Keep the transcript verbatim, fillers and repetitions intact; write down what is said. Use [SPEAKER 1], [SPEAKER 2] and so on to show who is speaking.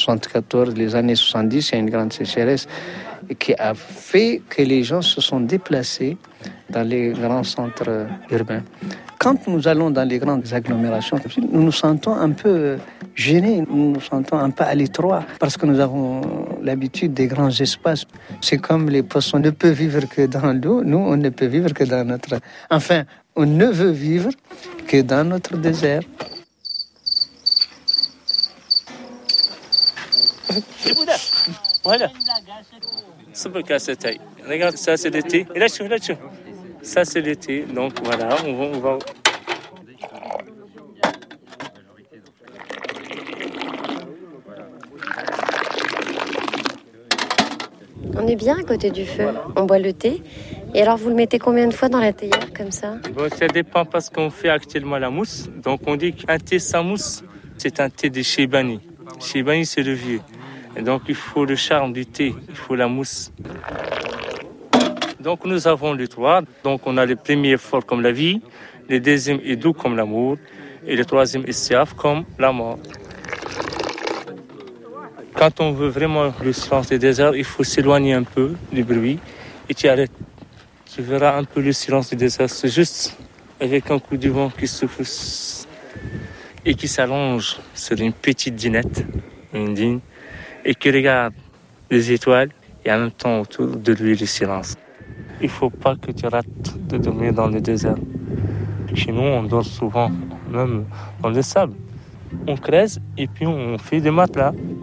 [SPEAKER 1] soixante-quatorze, les années soixante-dix, il y a une grande sécheresse qui a fait que les gens se sont déplacés dans les grands centres urbains. Quand nous allons dans les grandes agglomérations, nous nous sentons un peu gênés, nous nous sentons un peu à l'étroit parce que nous avons l'habitude des grands espaces. C'est comme les poissons ne peuvent vivre que dans l'eau, nous on ne peut vivre que dans notre... Enfin, on ne veut vivre que dans notre désert.
[SPEAKER 2] Voilà. Regarde, ça c'est l'été. Et là-dessus, là-dessus. Ça c'est l'été. Donc voilà, on va, on va...
[SPEAKER 3] On est bien à côté du feu. On boit le thé. Et alors, vous le mettez combien de fois dans la théière, comme ça ?
[SPEAKER 2] Bon, ça dépend parce qu'on fait actuellement la mousse. Donc on dit qu'un thé sans mousse, c'est un thé de Chebani. Chebani, c'est le vieux. Et donc il faut le charme du thé, il faut la mousse. Donc nous avons les trois. Donc on a le premier fort comme la vie, le deuxième est doux comme l'amour, et le troisième est soif comme la mort. Quand on veut vraiment le silence des déserts, il faut s'éloigner un peu du bruit et tu arrêtes. Tu verras un peu le silence du désert. C'est juste avec un coup de vent qui souffle et qui s'allonge sur une petite dînette, une dîne, et qui regarde les étoiles et en même temps autour de lui le silence. Il ne faut pas que tu rates de dormir dans le désert. Chez nous, on dort souvent, même dans le sable. On creuse et puis on fait des matelas.